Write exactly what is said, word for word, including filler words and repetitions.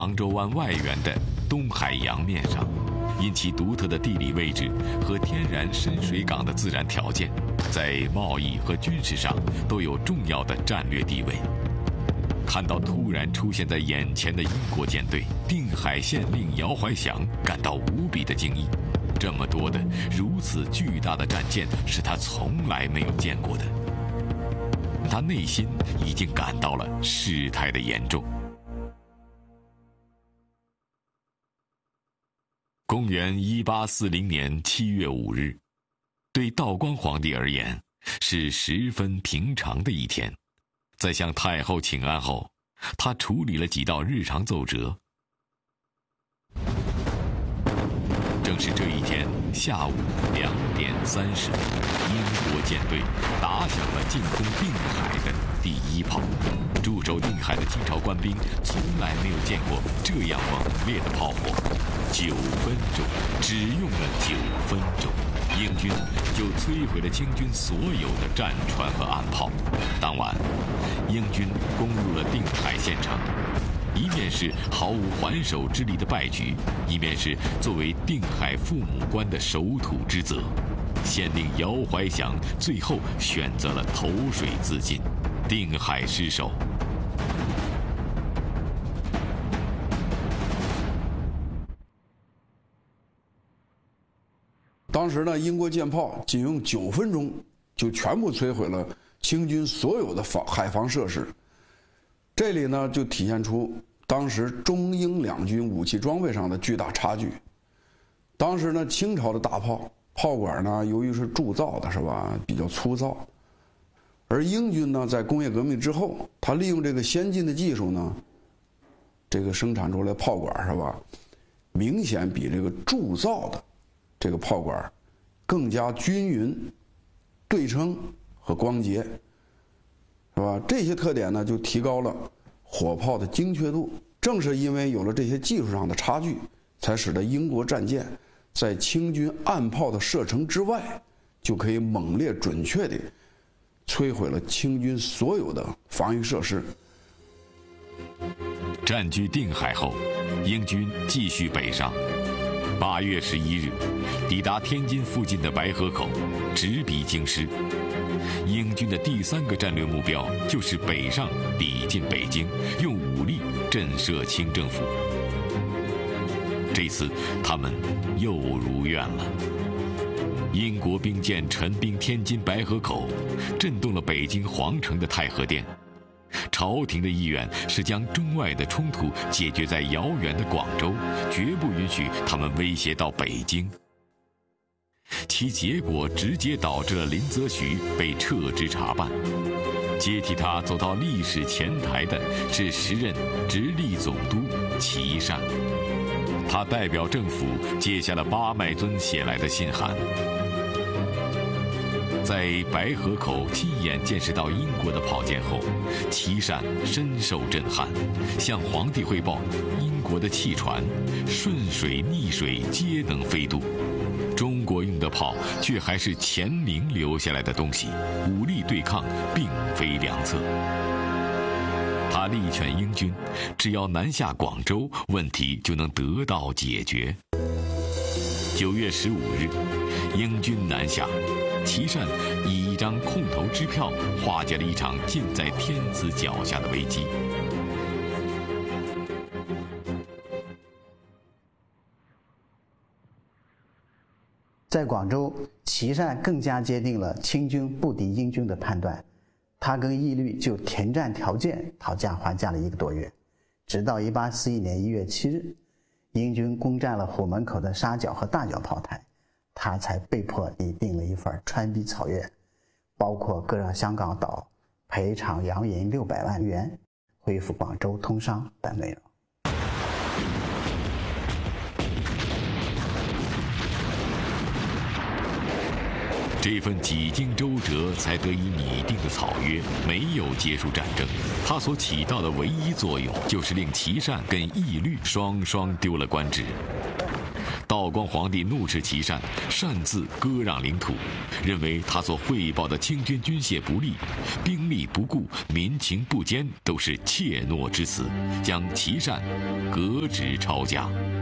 杭州湾外缘的东海洋面上，因其独特的地理位置和天然深水港的自然条件，在贸易和军事上都有重要的战略地位。看到突然出现在眼前的英国舰队，定海县令姚怀祥感到无比的惊异。这么多的如此巨大的战舰是他从来没有见过的。他内心已经感到了事态的严重。公元一八四零年七月五日，对道光皇帝而言是十分平常的一天。在向太后请安后，他处理了几道日常奏折。正是这一天下午两点三十分，英国舰队打响了进攻定海的第一炮。驻守定海的清朝官兵从来没有见过这样猛烈的炮火，九分钟，只用了九分钟，英军就摧毁了清军所有的战船和岸炮。当晚，英军攻入了定海县城，一面是毫无还手之力的败局，一面是作为定海父母官的守土之责。县令姚怀祥最后选择了投水自尽，定海失守。 当时呢，英国舰炮仅用九分钟就全部摧毁了清军所有的防海防设施。这里呢，就体现出当时中英两军武器装备上的巨大差距。当时呢，清朝的大炮炮管呢，由于是铸造的，是吧，比较粗糙。而英军呢，在工业革命之后，他利用这个先进的技术呢，这个生产出来炮管，是吧，明显比这个铸造的这个炮管更加均匀、对称和光洁，是吧？这些特点呢，就提高了火炮的精确度。正是因为有了这些技术上的差距，才使得英国战舰在清军岸炮的射程之外，就可以猛烈准确地摧毁了清军所有的防御设施。 占据定海后，英军继续北上。八月十一日，抵达天津附近的白河口，直逼京师。英军的第三个战略目标就是北上抵近北京，用武力震慑清政府。这次他们又如愿了。英国兵舰陈兵天津白河口，震动了北京皇城的太和殿。朝廷的意愿是将中外的冲突解决在遥远的广州，绝不允许他们威胁到北京。其结果直接导致了林则徐被撤职查办。接替他走到历史前台的是时任直隶总督琦善，他代表政府接下了巴麦尊写来的信函。在白河口亲眼见识到英国的炮舰后，琦善深受震撼，向皇帝汇报英国的汽船顺水逆水皆能飞渡，中国用的炮却还是前明留下来的东西，武力对抗并非良策。他力劝英军，只要南下广州，问题就能得到解决。九月十五日，英军南下，琦善以一张空头支票化解了一场近在天子脚下的危机。 在广州，琦善更加坚定了清军不敌英军的判断。他跟义律就停战条件讨价还价了一个多月，直到一八四一年一月七日，英军攻占了虎门口的沙角和大角炮台，他才被迫拟定了一份穿逼草约，包括割让香港岛、赔偿洋银六百万元、恢复广州通商等内容。 这份几经周折才得以拟定的草约没有结束战争，它所起到的唯一作用就是令琦善跟义律双双丢了官职。 道光皇帝怒斥琦善擅自割让领土，认为他所汇报的清军军械不利、兵力不顾、民情不坚都是怯懦之词，将琦善革职抄家。